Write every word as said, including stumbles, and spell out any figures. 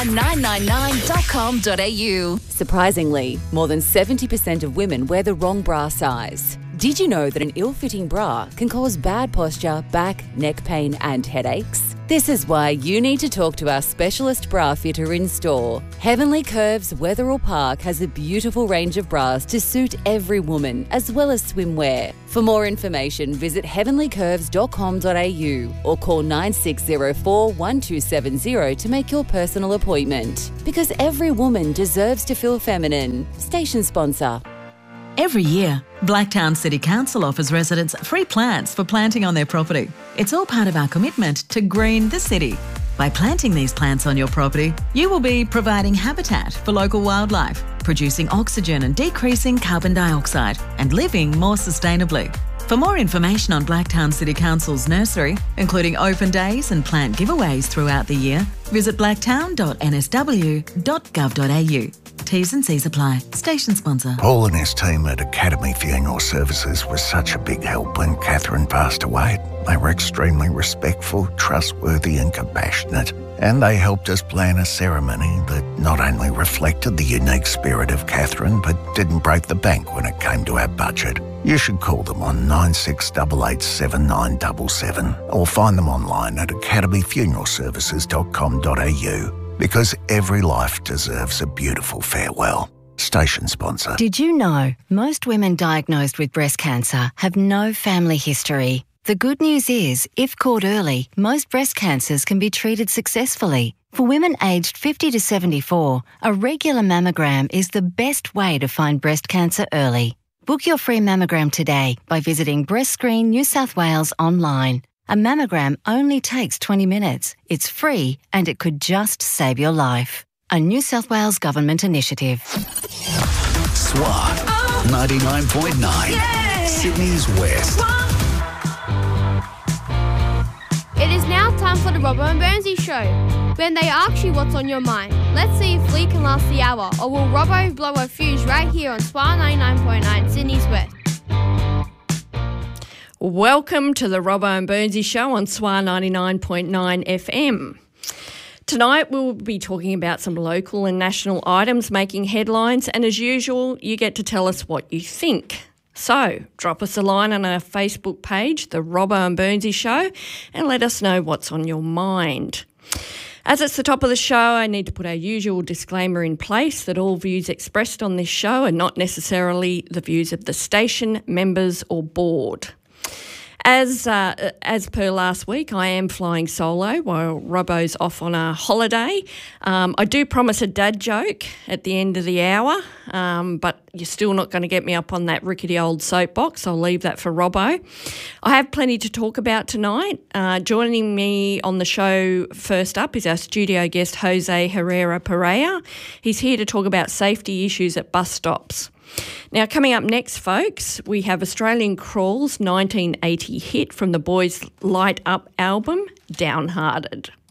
on nine nine nine dot com dot a u. Surprisingly, more than seventy percent of women wear the wrong bra size. Did you know that an ill-fitting bra can cause bad posture, back, neck pain and headaches? This is why you need to talk to our specialist bra fitter in store. Heavenly Curves Wetherill Park has a beautiful range of bras to suit every woman, as well as swimwear. For more information, visit heavenly curves dot com dot a u or call nine six zero four, one two seven zero to make your personal appointment. Because every woman deserves to feel feminine. Station sponsor. Every year, Blacktown City Council offers residents free plants for planting on their property. It's all part of our commitment to green the city. By planting these plants on your property, you will be providing habitat for local wildlife, producing oxygen and decreasing carbon dioxide, and living more sustainably. For more information on Blacktown City Council's nursery, including open days and plant giveaways throughout the year, visit blacktown dot n s w dot gov dot a u. T's and C's apply. Station sponsor. Paul and his team at Academy Funeral Services was such a big help when Catherine passed away. They were extremely respectful, trustworthy and compassionate. And they helped us plan a ceremony that not only reflected the unique spirit of Catherine, but didn't break the bank when it came to our budget. You should call them on nine six eight eight seven nine seven seven or find them online at academy funeral services dot com dot a u. Because every life deserves a beautiful farewell. Station sponsor. Did you know most women diagnosed with breast cancer have no family history? The good news is, if caught early, most breast cancers can be treated successfully. For women aged fifty to seventy-four, a regular mammogram is the best way to find breast cancer early. Book your free mammogram today by visiting Breast Screen New South Wales online. A mammogram only takes twenty minutes. It's free and it could just save your life. A New South Wales Government initiative. S W A ninety-nine point nine, yeah. Sydney's West. It is now time for the Robbo and Burnsy Show, when they ask you what's on your mind. Let's see if Lee can last the hour, or will Robbo blow a fuse right here on S W A ninety-nine point nine, Sydney's West. Welcome to the Robbo and Burnsy Show on S W A ninety-nine point nine F M. Tonight we'll be talking about some local and national items making headlines, and as usual, you get to tell us what you think. So drop us a line on our Facebook page, the Robbo and Burnsy Show, and let us know what's on your mind. As it's the top of the show, I need to put our usual disclaimer in place that all views expressed on this show are not necessarily the views of the station, members or board. As uh, as per last week, I am flying solo while Robbo's off on a holiday. Um, I do promise a dad joke at the end of the hour, um, but you're still not going to get me up on that rickety old soapbox. I'll leave that for Robbo. I have plenty to talk about tonight. Uh, joining me on the show first up is our studio guest, Jose Herrera Perea. He's here to talk about safety issues at bus stops. Now, coming up next, folks, we have Australian Crawl's nineteen eighty hit from the Boys' Light Up album, Downhearted.